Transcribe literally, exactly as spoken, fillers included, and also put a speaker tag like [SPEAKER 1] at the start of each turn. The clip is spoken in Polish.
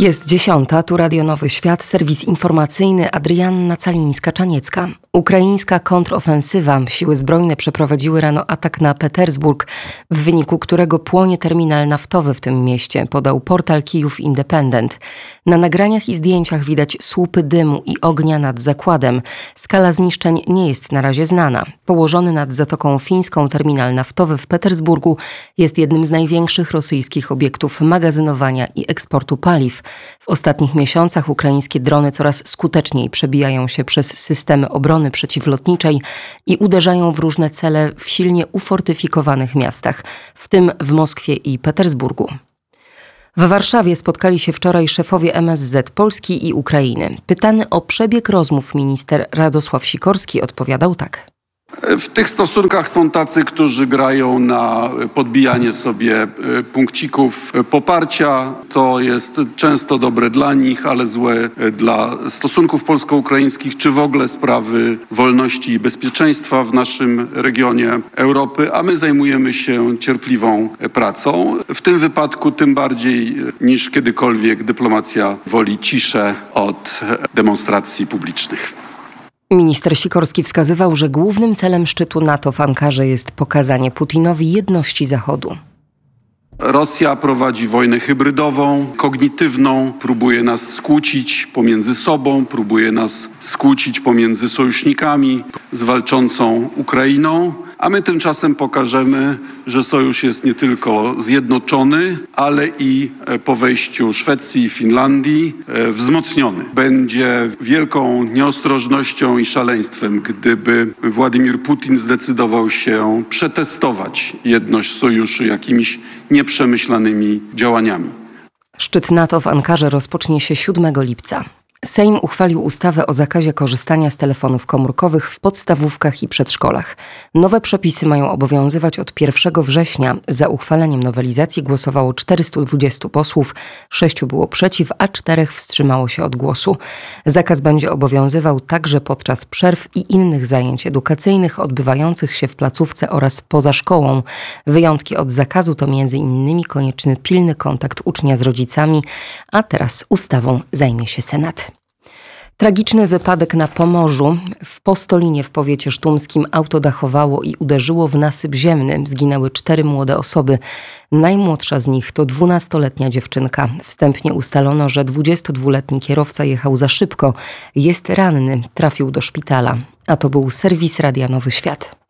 [SPEAKER 1] Jest dziesiąta, tu Radio Nowy Świat, serwis informacyjny, Adrianna Calińska-Czaniecka. Ukraińska kontrofensywa. Siły zbrojne przeprowadziły rano atak na Petersburg, w wyniku którego płonie terminal naftowy w tym mieście, podał portal Kijów Independent. Na nagraniach i zdjęciach widać słupy dymu i ognia nad zakładem. Skala zniszczeń nie jest na razie znana. Położony nad Zatoką Fińską terminal naftowy w Petersburgu jest jednym z największych rosyjskich obiektów magazynowania i eksportu paliw. W ostatnich miesiącach ukraińskie drony coraz skuteczniej przebijają się przez systemy obrony przeciwlotniczej i uderzają w różne cele w silnie ufortyfikowanych miastach, w tym w Moskwie i Petersburgu. W Warszawie spotkali się wczoraj szefowie M S Z Polski i Ukrainy. Pytany o przebieg rozmów minister Radosław Sikorski odpowiadał tak.
[SPEAKER 2] W tych stosunkach są tacy, którzy grają na podbijanie sobie punkcików poparcia. To jest często dobre dla nich, ale złe dla stosunków polsko-ukraińskich, czy w ogóle sprawy wolności i bezpieczeństwa w naszym regionie Europy, a my zajmujemy się cierpliwą pracą. W tym wypadku tym bardziej niż kiedykolwiek dyplomacja woli ciszę od demonstracji publicznych.
[SPEAKER 1] Minister Sikorski wskazywał, że głównym celem szczytu NATO w Ankarze jest pokazanie Putinowi jedności Zachodu.
[SPEAKER 2] Rosja prowadzi wojnę hybrydową, kognitywną, próbuje nas skłócić pomiędzy sobą, próbuje nas skłócić pomiędzy sojusznikami z walczącą Ukrainą, a my tymczasem pokażemy, że sojusz jest nie tylko zjednoczony, ale i po wejściu Szwecji i Finlandii wzmocniony. Będzie wielką nieostrożnością i szaleństwem, gdyby Władimir Putin zdecydował się przetestować jedność sojuszu jakimiś nieprzemyślanymi działaniami.
[SPEAKER 1] Szczyt NATO w Ankarze rozpocznie się siódmego lipca. Sejm uchwalił ustawę o zakazie korzystania z telefonów komórkowych w podstawówkach i przedszkolach. Nowe przepisy mają obowiązywać od pierwszego września. Za uchwaleniem nowelizacji głosowało czterystu dwudziestu posłów, sześciu było przeciw, a czterech wstrzymało się od głosu. Zakaz będzie obowiązywał także podczas przerw i innych zajęć edukacyjnych odbywających się w placówce oraz poza szkołą. Wyjątki od zakazu to między innymi konieczny pilny kontakt ucznia z rodzicami, a teraz ustawą zajmie się Senat. Tragiczny wypadek na Pomorzu. W Postolinie w powiecie sztumskim auto dachowało i uderzyło w nasyp ziemny. Zginęły cztery młode osoby. Najmłodsza z nich to dwunastoletnia dziewczynka. Wstępnie ustalono, że dwudziestodwuletni kierowca jechał za szybko. Jest ranny, trafił do szpitala. A to był serwis Radia Nowy Świat.